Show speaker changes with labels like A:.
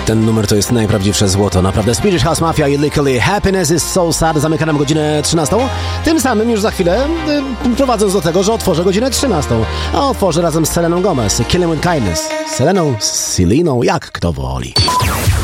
A: Ten numer to jest najprawdziwsze złoto. Naprawdę Swedish House Mafia i Lykkali Happiness is so sad zamyka nam godzinę 13. Tym samym już za chwilę prowadząc do tego, że otworzę godzinę 13. A otworzę razem z Seleną Gomez, Killing with Kindness. Seleną, Seliną, jak kto woli.